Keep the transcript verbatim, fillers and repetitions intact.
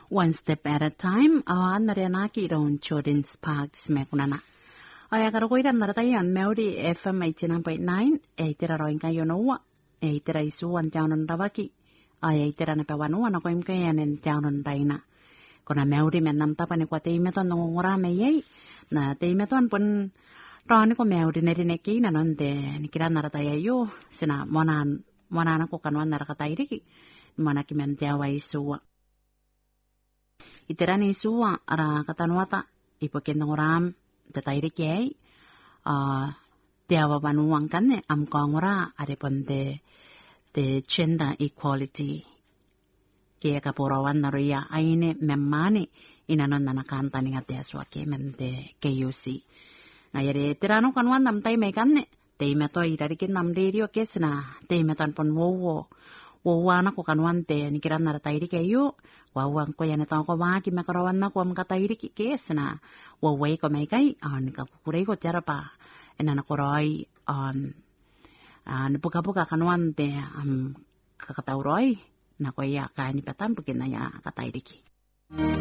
One step at a time, awan narianaki ron Jordan's Park smekunana. Aya karokoiran naratayan meudi F M eighty-nine point nine, eitira roin kayo noa, eitira isuan jaunon ravaki, aya eitira na pewanua na koim kayanen jaunon raina. Kona meudi menam tapani kwa teimeton nongora meyei, na teimeton pun rani ko meudi nerineki na nonde nikira narataya yo, sina monan monana ko kanwan narakatairiki, monaki men jawa isua. Iterani suwa ara katanuata ipokendo ngoram tatairi kiai uh, tiawa banuang kanne am kongora adepon de de gender equality kia kapurawan naruya aine memani inanon nanakanta ninga tiaswa ke mente K U C ngayare tirano kanwan nam tai me kanne teimeto irarikin nam radio kesna teimeton pon wowo wawana ko kanwan te ni kiran na tairi kayo wawang ko yan ito ko maki makarawan na ko am katairi ki kesna wawai ko may kai an ka kukuray ko tiyara pa ena na koray an an puka-puka kanwan te am kakatauroy na ko ya ka ni patam pukin na ya katairi ki